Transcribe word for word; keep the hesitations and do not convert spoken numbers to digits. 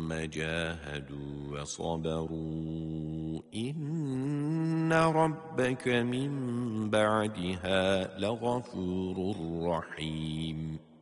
ثم جاهدوا وصبروا إن ربك من بعدها لغفور رحيم